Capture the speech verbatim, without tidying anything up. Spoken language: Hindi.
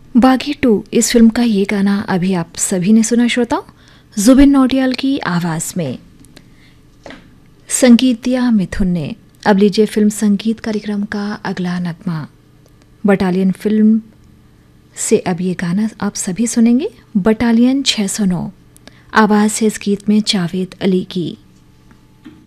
बागी टू इस फिल्म का ये गाना अभी आप सभी ने सुना श्रोताओ, जुबिन नौटियाल की आवाज़ में, संगीत दिया मिथुन ने। अब लीजिए फिल्म संगीत कार्यक्रम का अगला नगमा। बटालियन फिल्म से अब ये गाना आप सभी सुनेंगे, बटालियन छह सौ नौ। आवाज़ है इस गीत में जावेद अली की।